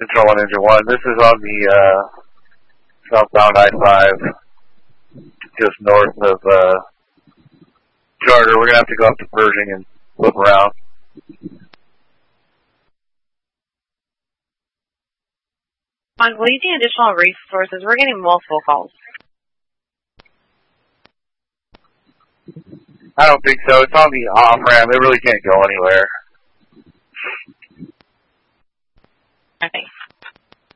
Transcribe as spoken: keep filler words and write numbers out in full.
Control one, Engine one. This is on the uh, southbound I five, just north of uh, Charter. We're going to have to go up to Pershing and look around. Mike, will you need additional resources? We're getting multiple calls. I don't think so. It's on the off-ramp. It really can't go anywhere. Okay.